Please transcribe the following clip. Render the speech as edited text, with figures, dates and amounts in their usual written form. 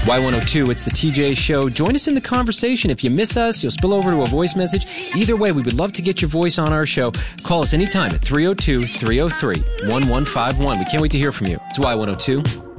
Y102, it's the TJ Show. Join us in the conversation. If you miss us, you'll spill over to a voice message. Either way, we would love to get your voice on our show. Call us anytime at 302-303-1151. We can't wait to hear from you. It's Y102.